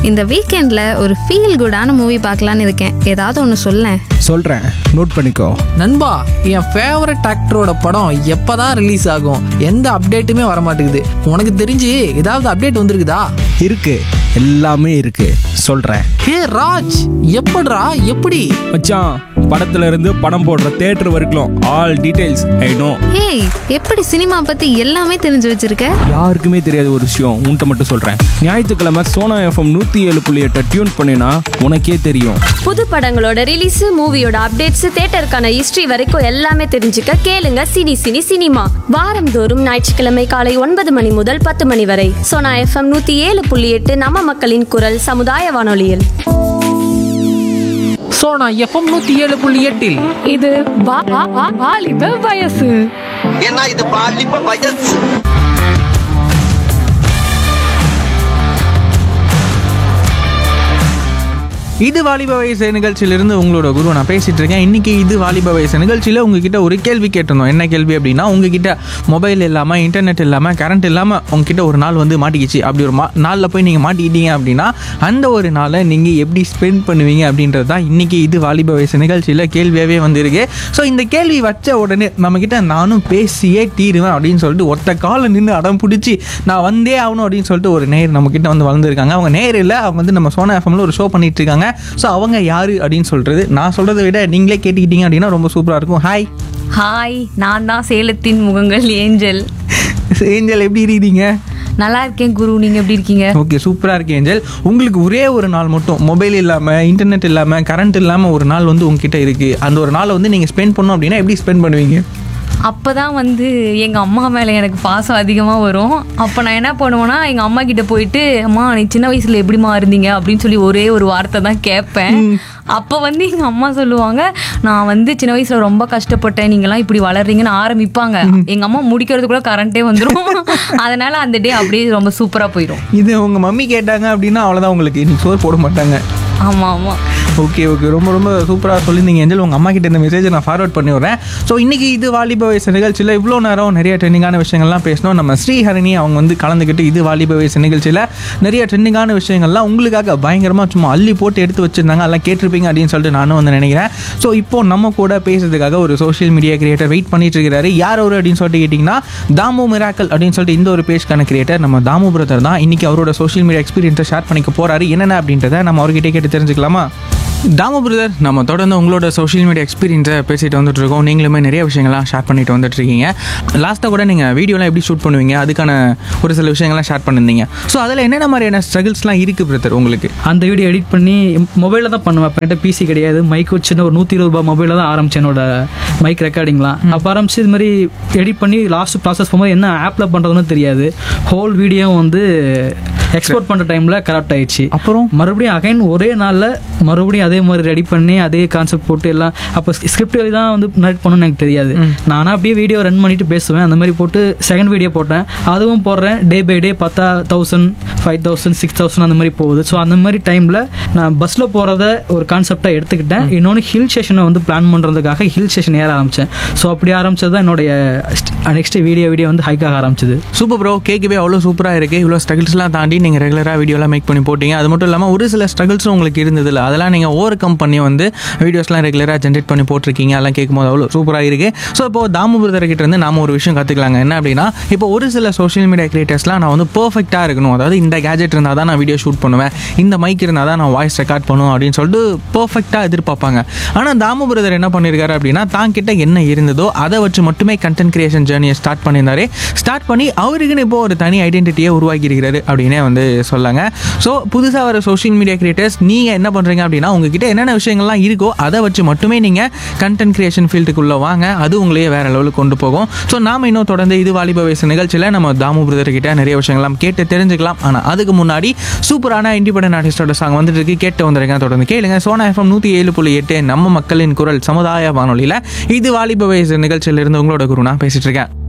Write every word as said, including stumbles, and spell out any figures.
இந்த வீக்கெண்ட்ல ஒரு ஃபீல் குடான மூவி பார்க்கலான்னு இருக்கேன். ஏதாவது ஒன்று சொல்லேன். சொல்றேன், நோட் பண்ணிக்கோ. நண்பா, என் ஃபேவரட் ஆக்டரோட படம் எப்பதான் ரிலீஸ் ஆகும்? எந்த அப்டேட்டுமே வர மாட்டேங்குது. உனக்கு தெரிஞ்சு ஏதாவது அப்டேட் வந்திருக்குதா? இருக்கு, எல்லாமே இருக்கு, சொல்றேன். ஹே ராஜ், எப்படிடா எப்படி? மச்சான், படத்துல இருந்து படம் போடுற தியேட்டர் வரைக்கும் ஆல் டீடைல்ஸ் ஐ நோ. ஏய், எப்படி சினிமா பத்தி எல்லாமே தெரிஞ்சு வச்சிருக்க? யாருக்குமே தெரியாத ஒரு விஷயம் உன்கிட்ட மட்டும் சொல்றேன். ஞாயிற்றுக்கிழமை சோனா எஃப்எம் நூத்தி ஏழு புள்ளி எட்டை டியூன் பண்ணினா உனக்கே தெரியும். புது படங்களோட ரிலீஸ், மூவியோட அப்டேட்ஸ், தியேட்டருக்கான ஹிஸ்டரி வரைக்கும் எல்லாமே தெரிஞ்சுக்க கேளுங்க சினி சினி சினிமா. வாரந்தோறும் ஞாயிற்றுக்கிழமை காலை ஒன்பது மணி முதல் பத்து மணி வரை சோனா எஃப்எம் நூத்தி ஏழு புள்ளி எட்டு நம்ம மக்களின் குரல் சமுதாய வானொலியில். சோனா எஃப்எம் நூத்தி ஏழு புள்ளி எட்டில் இது வா- வா- வா- வாலிப வயசு. ஏன்னா இது பாலிப்ப வயசு. இது வாலிப வயசு நிகழ்ச்சியிலிருந்து உங்களோட குரு நான் பேசிட்டு இருக்கேன். இன்னைக்கு இது வாலிப வயசு நிகழ்ச்சியில் உங்ககிட்ட ஒரு கேள்வி கேட்டிருந்தோம். என்ன கேள்வி அப்படின்னா, உங்ககிட்ட மொபைல் இல்லாமல், இன்டர்நெட் இல்லாமல், கரண்ட் இல்லாமல் உங்ககிட்ட ஒரு நாள் வந்து மாட்டிக்கிச்சு. அப்படி ஒரு மா நாளில் போய் நீங்கள் மாட்டிக்கிட்டீங்க அப்படின்னா அந்த ஒரு நாளை நீங்கள் எப்படி ஸ்பெண்ட் பண்ணுவீங்க அப்படின்றது தான் இன்னைக்கு இது வாலிப வயசு நிகழ்ச்சியில் கேள்வியாகவே வந்திருக்கு. ஸோ இந்த கேள்வி வச்ச உடனே நம்மக்கிட்ட நானும் பேசியே தீருவேன் அப்படின்னு சொல்லிட்டு ஒருத்த காலை நின்று அடம் பிடிச்சி நான் வந்தே ஆகணும் அப்படின்னு சொல்லிட்டு ஒரு நேர் நம்மக்கிட்ட வந்து வளர்ந்துருக்காங்க. அவங்க நேர் இல்லை, அவங்க வந்து நம்ம சோனா எஃப்எம்ல ஒரு ஷோ பண்ணிட்டு இருக்காங்க. ஸோ அவங்க யாரு அப்படின்னு சொல்றது நான் சொல்றதை விட நீங்களே கேட்டுக்கிட்டீங்க அப்படின்னா ரொம்ப சூப்பரா இருக்கும். ஹாய். ஹாய், நான் தான் சேலத்தின் முகங்கள் ஏஞ்சல். ஏஞ்சல், எப்படி இருக்கீங்க? நல்லா இருக்கேன் குரு, நீங்க எப்படி இருக்கீங்க? ஓகே, சூப்பராக இருக்கு ஏஞ்சல். உங்களுக்கு ஒரே ஒரு நாள் மட்டும் மொபைல் இல்லாமல், இன்டர்நெட் இல்லாமல், கரண்ட் இல்லாமல் ஒரு நாள் வந்து உங்ககிட்ட இருக்குது. அந்த ஒரு நாளை வந்து நீங்கள் ஸ்பெண்ட் பண்ணணும் அப்படின்னா எப்படி ஸ்பெண்ட் பண்ணுவீங்க? அப்பதான் வந்து எங்க அம்மா மேல எனக்கு பாசம் அதிகமா வரும். அப்ப நான் என்ன பண்ணுவேன்னா, எங்க அம்மா கிட்ட போயிட்டு, அம்மா நீ சின்ன வயசுல எப்படிமா இருந்தீங்க அப்படின்னு சொல்லி ஒரே ஒரு வார்த்தை தான் கேட்பேன். அப்ப வந்து எங்க அம்மா சொல்லுவாங்க, நான் வந்து சின்ன வயசுல ரொம்ப கஷ்டப்பட்டேன், நீங்கெல்லாம் இப்படி வளர்றீங்கன்னு ஆரம்பிப்பாங்க. எங்க அம்மா முடிக்கிறதுக்குள்ள கரண்டே வந்துடும். அதனால அந்த டே அப்படியே ரொம்ப சூப்பரா போயிடும். இது உங்க மம்மி கேட்டாங்க அப்படின்னா அவ்வளோதான், உங்களுக்கு இன்னைக்கு சோறு போட மாட்டாங்க. ஆமா ஆமா. ஓகே ஓகே, ரொம்ப ரொம்ப சூப்பராக சொல்லியிருந்தீங்க ஏஞ்சல். உங்கள் அம்மா கிட்ட இந்த மெசேஜை நான் ஃபார்வர்ட் பண்ணி விட்றேன். ஸோ இன்றைக்கி இது வாலிப வயசு நிகழ்ச்சியில் இவ்வளோ நேரம் நிறைய ட்ரெண்டிங்கான விஷயங்கள்லாம் பேசணும். நம்ம ஸ்ரீஹரணி அவங்க வந்து கலந்துக்கிட்டு இது வாலிப வயசு நிகழ்ச்சியில் நிறைய ட்ரெண்டிங்கான விஷயங்கள்லாம் உங்களுக்காக பயங்கரமாக சும்மா அள்ளி போட்டு எடுத்து வச்சுருந்தாங்க. அதெல்லாம் கேட்டிருப்பீங்க அப்படின்னு சொல்லிட்டு நானும் வந்து நினைக்கிறேன். ஸோ இப்போது நம்ம கூட பேசுறதுக்காக ஒரு சோஷியல் மீடியா கிரியேட்டர் வெயிட் பண்ணிட்டு இருக்கிறாரு. யார் அவர் அப்படின்னு சொல்லிட்டு கேட்டிங்கன்னா, தாமு மிராக்கல் அப்படின்னு சொல்லிட்டு இந்த ஒரு பேஜ்க்கான கிரியேட்டர் நம்ம தாமு பிரதர் தான். இன்றைக்கி அவரோட சோஷியல் மீடியா எக்ஸ்பீரியன்ஸை ஷேர் பண்ணிக்க போகிறாரு. என்னென்ன அப்படின்றத நம்ம அவர்கிட்ட கேட்டு தெரிஞ்சுக்கலாமா? தாமு பிரதர், நம்ம தொடர்ந்து உங்களோட சோஷியல் மீடியா எக்ஸ்பீரியன்ஸை பேசிட்டு வந்துட்டு இருக்கோம். நீங்களுமே நிறைய விஷயங்கள்லாம் ஷேர் பண்ணிட்டு வந்துட்டு இருக்கீங்க. லாஸ்ட்டாக கூட நீங்கள் வீடியோலாம் எப்படி ஷூட் பண்ணுவீங்க அதுக்கான ஒரு சில விஷயங்கள்லாம் ஷேர் பண்ணியிருந்தீங்க. ஸோ அதில் என்னென்ன மாதிரியான ஸ்ட்ரகிள்ஸ்லாம் இருக்குது பிரதர் உங்களுக்கு? அந்த வீடியோ எடிட் பண்ணி மொபைலில் தான் பண்ணுவேன். அப்போ என்கிட்ட பிசி கிடையாது, மைக் வச்சுன்னு ஒரு நூற்றி இருபது ரூபாய் மொபைலில் தான் ஆரம்பிச்சேன் என்னோட மைக் ரெக்கார்டிங்லாம். அப்போ ஆரம்பிச்சு இது மாதிரி எடிட் பண்ணி லாஸ்ட் ப்ராசஸ் போகும்போது என்ன ஆப்பில் பண்ணுறதுன்னு தெரியாது. ஹோல் வீடியோ வந்து எக்ஸ்போர்ட் பண்ணுற டைமில் கரெக்ட் ஆயிடுச்சு. அப்புறம் மறுபடியும் அகைன் ஒரே நாளில் மறுபடியும் அதே மாதிரி ரெடி பண்ணி அதே கான்செப்ட் போட்டு எல்லாம். அப்போ ஸ்கிரிப்ட் எழுதி தான் வந்து நைட் பண்ணணும்னு எனக்கு தெரியாது. நானும் அப்படியே வீடியோ ரன் பண்ணிட்டு பேசுவேன். அந்த மாதிரி போட்டு செகண்ட் வீடியோ போட்டேன், அதுவும் போடுறேன். டே பை டே பத்தா thousand five thousand six thousand அந்த மாதிரி போகுது. ஸோ அந்த மாதிரி டைமில் நான் பஸ்ஸில் போகிறத ஒரு கான்செப்டாக எடுத்துக்கிட்டேன். இன்னொன்று ஹில் ஸ்டேஷனை வந்து பிளான் பண்ணுறதுக்காக ஹில் ஸ்டேஷன் ஏற ஆரம்பித்தேன். ஸோ அப்படி ஆரம்பிச்சது தான் என்னுடைய நெக்ஸ்ட் வீடியோ வீடியோ வந்து ஹைக்காக ஆரம்பிச்சது. சூப்பர் ப்ரோ, கேட்கவே அவ்வளோ சூப்பராக இருக்குது. இவ்வளோ ஸ்ட்ரகிள்ஸ்லாம் தாண்டி நீங்கள் ரெகுலராக வீடியோலாம் மேக் பண்ணி போட்டீங்க. அது மட்டும் இல்லாமல் ஒரு சில ஸ்ட்ரகிள்ஸும் உங்களுக்கு இருந்ததில்ல, அதெல்லாம் நீங்கள் ஓவர் கம் பண்ணி வந்து வீடியோஸ்லாம் ரெகுலராக ஜென்ரேட் பண்ணி போட்டிருக்கீங்க. அதெல்லாம் கேட்கும்போது அவ்வளோ சூப்பராக இருக்குது. ஸோ இப்போ தாமு பிரதர் கிட்ட இருந்து நாம ஒரு விஷயம் கற்றுக்கலாங்க. என்ன அப்படின்னா, இப்போ ஒரு சில சோஷியல் மீடியா கிரியேட்டர்ஸ்லாம் நான் வந்து பர்ஃபெக்டாக இருக்கணும், அதாவது இந்த கேஜெட் இருந்தால் தான் நான் வீடியோ ஷூட் பண்ணுவேன், இந்த மைக் இருந்தால் தான் நான் வாய்ஸ் ரெக்கார்ட் பண்ணுவேன் அப்படின்னு சொல்லிட்டு பர்ஃபெக்டாக எதிர்பார்ப்பாங்க. ஆனால் தாமு பிரதர் என்ன பண்ணியிருக்காரு அப்படின்னா, தான் கிட்ட என்ன இருந்ததோ அதை வச்சு மட்டுமே கண்டென்ட் கிரியேஷன் ஜேர்னியை ஸ்டார்ட் பண்ணியிருந்தாரு. ஸ்டார்ட் பண்ணி அவருக்குன்னு இப்போ ஒரு தனி ஐடென்டிட்டியை உருவாக்கி இருக்கிறாரு அப்படின்னே வந்து சொல்லாங்க. ஸோ புதுசாக வர சோஷியல் மீடியா கிரியேட்டர்ஸ் நீங்கள் என்ன பண்ணுறீங்க அப்படின்னா, உங்ககிட்ட என்னென்ன விஷயங்கள்லாம் இருக்கோ அதை வச்சு மட்டுமே நீங்கள் கண்டென்ட் கிரியேஷன் ஃபீல்டுக்குள்ளே வாங்க. அது உங்களையே வேறு லெவலுக்கு கொண்டு போகும். ஸோ நாம் இன்னும் தொடர்ந்து இது வாலிப வயசு நிகழ்ச்சியில் நம்ம தாமு பிரதர் கிட்ட நிறைய விஷயங்கள்லாம் கேட்டு தெரிஞ்சுக்கலாம். ஆனால் அதுக்கு முன்னாடி சூப்பரான இண்டிபெண்டன்ட் ஆர்டிஸ்டோட சாங் வந்துட்டு இருக்கு, கேட்டு வந்துருங்க. தொடர்ந்து கேளுங்க. சோனா எஃப்எம் நூற்றி ஏழு புள்ளி எட்டு நம்ம மக்களின் குரல் சமுதாய வானொலியில் இது வாலிப வயசு நிகழ்ச்சியிலிருந்து உங்களோட குரு நான் பேசிட்டு இருக்கேன்.